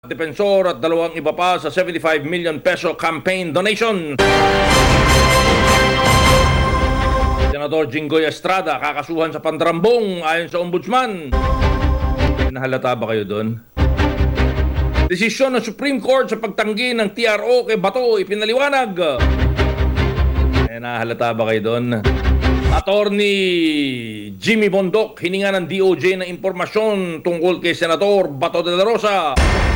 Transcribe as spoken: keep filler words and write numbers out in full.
Depensor at dalawang iba pa sa seventy-five million peso campaign donation. Senador Jinggoy Estrada kakasuhan sa pandrambong ayon sa ombudsman. Nahalata ba kayo doon? Desisyon ng Supreme Court sa pagtanggi ng T R O kay Bato ipinaliwanag. Eh, nahalata ba kayo doon? Attorney Jimmy Bondok hininga ng D O J ng impormasyon tungkol kay Senador Bato de la Rosa.